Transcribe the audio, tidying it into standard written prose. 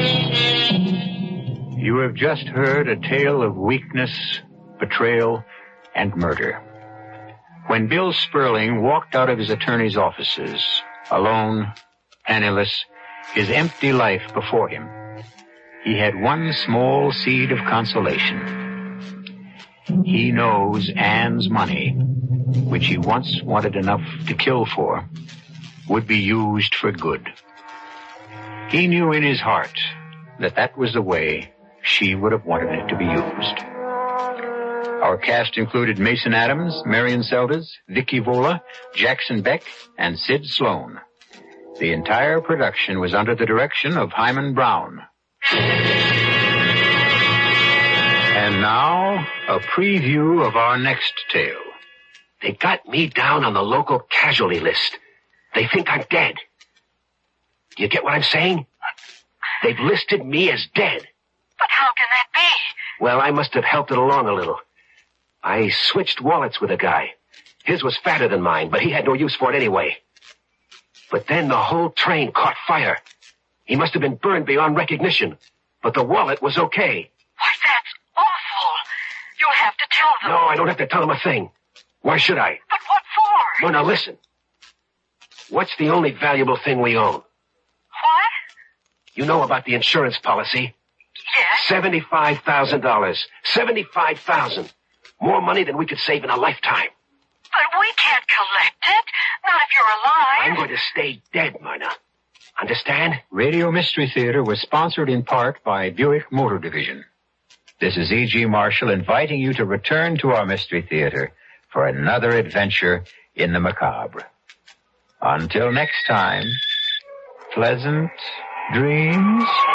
You have just heard a tale of weakness, betrayal, and murder. When Bill Sperling walked out of his attorney's offices, alone, penniless, his empty life before him, he had one small seed of consolation. He knows Anne's money, which he once wanted enough to kill for, would be used for good. He knew in his heart that that was the way she would have wanted it to be used. Our cast included Mason Adams, Marion Seldes, Vicky Vola, Jackson Beck, and Sid Sloan. The entire production was under the direction of Hyman Brown. And now, a preview of our next tale. They got me down on the local casualty list. They think I'm dead. Do you get what I'm saying? They've listed me as dead. But how can that be? Well, I must have helped it along a little. I switched wallets with a guy. His was fatter than mine, but he had no use for it anyway. But then the whole train caught fire. He must have been burned beyond recognition. But the wallet was okay. Why, that's awful. You'll have to tell them. No, I don't have to tell them a thing. Why should I? But what for? No, now listen. What's the only valuable thing we own? What? You know about the insurance policy? Yes. $75,000. $75,000. More money than we could save in a lifetime. But we can't collect it. Not if you're alive. I'm going to stay dead, Myrna. Understand? Radio Mystery Theater was sponsored in part by Buick Motor Division. This is E.G. Marshall inviting you to return to our Mystery Theater for another adventure in the macabre. Until next time, pleasant dreams.